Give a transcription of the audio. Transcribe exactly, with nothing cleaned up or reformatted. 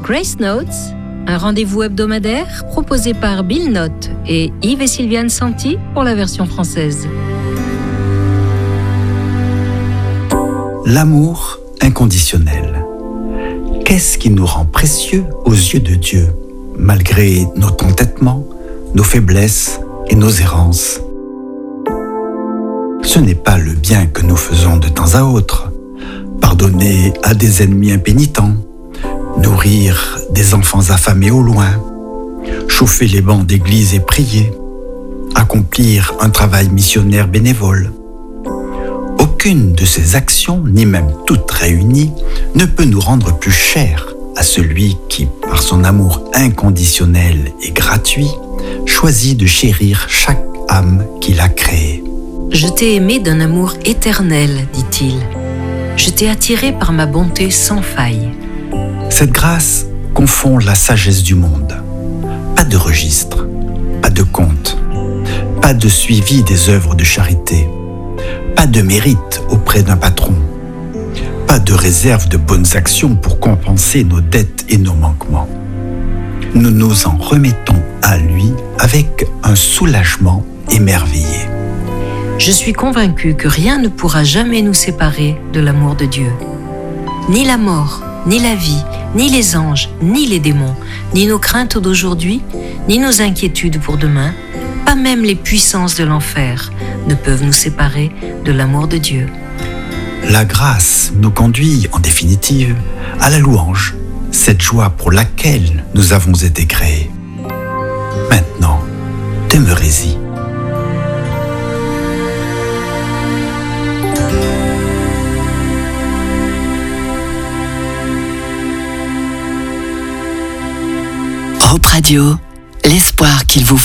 Grace Notes, un rendez-vous hebdomadaire proposé par Bill Note et Yves et Sylviane Santi pour la version française. L'amour inconditionnel. Qu'est-ce qui nous rend précieux aux yeux de Dieu, malgré nos entêtements, nos faiblesses et nos errances? Ce n'est pas le bien que nous faisons de temps à autre, pardonner à des ennemis impénitents, nourrir des enfants affamés au loin, chauffer les bancs d'église et prier, accomplir un travail missionnaire bénévole. Aucune de ces actions, ni même toutes réunies, ne peut nous rendre plus chers à celui qui, par son amour inconditionnel et gratuit, choisit de chérir chaque âme qu'il a créée. Je t'ai aimé d'un amour éternel, dit-il. Je t'ai attiré par ma bonté sans faille. Cette grâce confond la sagesse du monde. Pas de registre, pas de compte, pas de suivi des œuvres de charité, pas de mérite auprès d'un patron, pas de réserve de bonnes actions pour compenser nos dettes et nos manquements. Nous nous en remettons à lui avec un soulagement émerveillé. Je suis convaincu que rien ne pourra jamais nous séparer de l'amour de Dieu. Ni la mort, ni la vie, ni les anges, ni les démons, ni nos craintes d'aujourd'hui, ni nos inquiétudes pour demain, pas même les puissances de l'enfer ne peuvent nous séparer de l'amour de Dieu. La grâce nous conduit, en définitive, à la louange, cette joie pour laquelle nous avons été créés. Maintenant, demeurez-y. Hope Radio, l'espoir qu'il vous faut.